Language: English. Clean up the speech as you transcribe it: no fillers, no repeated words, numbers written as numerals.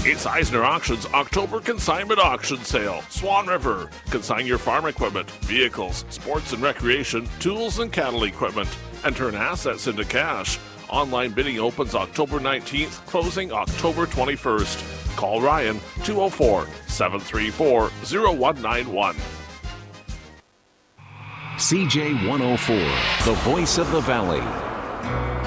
It's Eisner Auctions October Consignment Auction Sale. Swan River. Consign your farm equipment, vehicles, sports and recreation, tools and cattle equipment, and turn assets into cash. Online bidding opens October 19th, closing October 21st. Call Ryan 204-734-0191. CJ 104, the voice of the Valley.